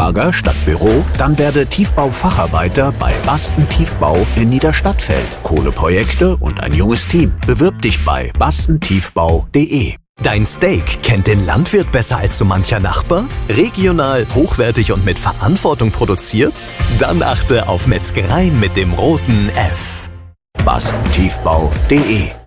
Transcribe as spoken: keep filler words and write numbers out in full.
Lager statt Büro? Dann werde Tiefbaufacharbeiter bei Basten Tiefbau in Niederstadtfeld. Kohleprojekte und ein junges Team. Bewirb dich bei bastentiefbau punkt de. Dein Steak kennt den Landwirt besser als so mancher Nachbar? Regional, hochwertig und mit Verantwortung produziert? Dann achte auf Metzgereien mit dem roten F. bastentiefbau punkt de